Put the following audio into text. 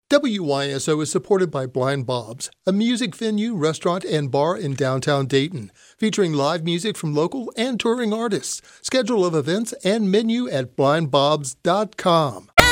WYSO is supported by Blind Bob's, a music venue, restaurant, and bar in downtown Dayton, featuring live music from local and touring artists. Schedule of events and menu at blindbobs.com.